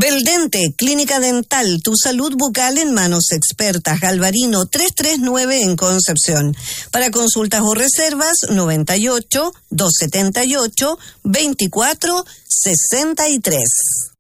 Beldente, Clínica Dental, tu salud bucal en manos expertas. Galvarino 339 en Concepción. Para consultas o reservas, 98-278-2463.